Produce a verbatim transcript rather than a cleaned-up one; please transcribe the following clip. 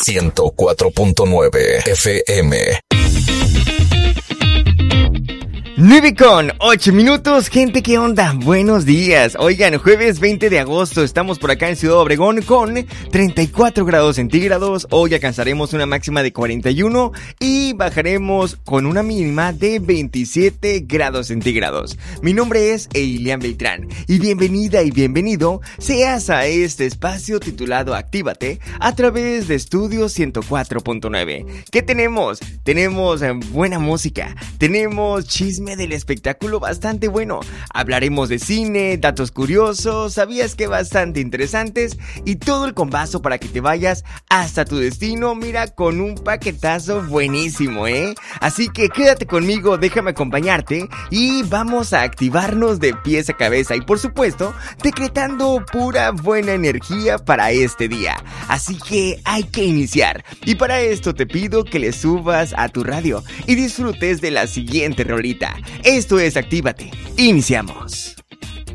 ciento cuatro punto nueve F M. nueve con ocho minutos, gente, ¿qué onda? Buenos días. Oigan, jueves veinte de agosto, estamos por acá en Ciudad Obregón con treinta y cuatro grados centígrados. Hoy alcanzaremos una máxima de cuarenta y uno y bajaremos con una mínima de veintisiete grados centígrados. Mi nombre es Eilian Beltrán y bienvenida y bienvenido seas a este espacio titulado Actívate a través de Estudio ciento cuatro punto nueve. ¿Qué tenemos? Tenemos eh, buena música, tenemos chisme del espectáculo bastante bueno. Hablaremos de cine, datos curiosos, sabías que bastante interesantes y todo el combazo para que te vayas hasta tu destino, mira, con un paquetazo buenísimo, ¿eh? Así que quédate conmigo, déjame acompañarte y vamos a activarnos de pies a cabeza y por supuesto, decretando pura buena energía para este día. Así que hay que iniciar y para esto te pido que le subas a tu radio y disfrutes de la siguiente rolita. Esto es Actívate. Iniciamos.